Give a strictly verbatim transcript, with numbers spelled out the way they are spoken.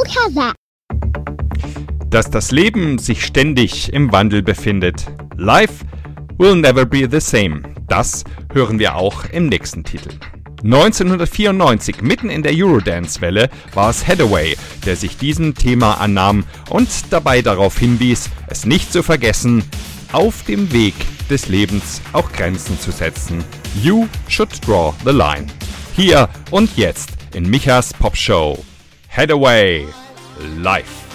Kazaa. Dass das Leben sich ständig im Wandel befindet. Life will never be the same. Das hören wir auch im nächsten Titel. neunzehnhundertvierundneunzig, mitten in der Eurodance-Welle, war es Hathaway, der sich diesem Thema annahm und dabei darauf hinwies, es nicht zu vergessen, auf dem Weg des Lebens auch Grenzen zu setzen. You should draw the line. Hier und jetzt in Michas Popshow. Hathaway live.